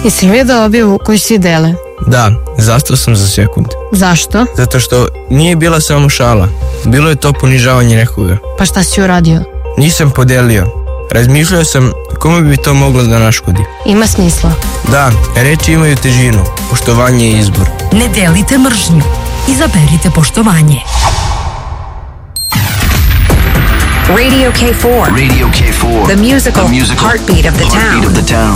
Jesi li vidio objavu koju svi dele? Da, zastao sam za sekund. Zašto? Zato što nije bila samo šala. Bilo je to ponižavanje nekoga. Pa šta si uradio? Nisam podelio. Razmišljao sam kome bi to moglo da naškodi. Ima smisla. Da, reči imaju težinu. Poštovanje je izbor. Ne delite mržnju. Izaberite poštovanje. Radio K4. Radio K4. The musical heartbeat of the town.